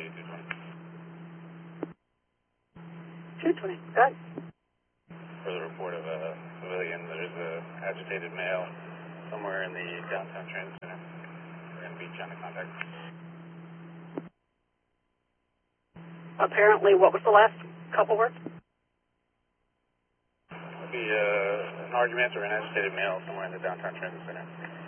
220. Go ahead. For the report of a civilian, there's a agitated male somewhere in the downtown transit center. We're going to be trying to contact. Apparently, what was the last couple words? It'll be an argument or an agitated male somewhere in the downtown transit center.